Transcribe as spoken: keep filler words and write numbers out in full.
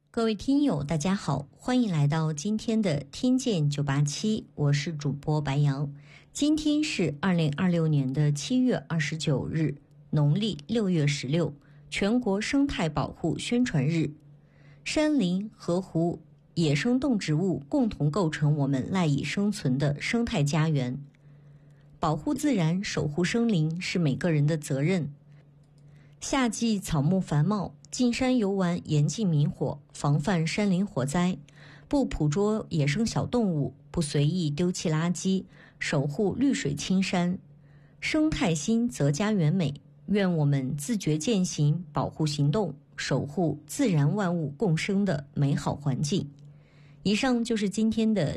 各位听友大家好，欢迎来到今天的听见九八七，我是主播白杨。今天是二零二六年的七月二十九日，农历六月十六，全国生态保护宣传日。山林、河湖、野生动植物共同构成我们赖以生存的生态家园。保护自然、守护生灵是每个人的责任。夏季草木繁茂，进山游玩严禁明火，防范山林火灾，不捕捉野生小动物，不随意丢弃垃圾，守护绿水青山。生态新则家园美，愿我们自觉践行保护行动，守护自然万物共生的美好环境。以上就是今天的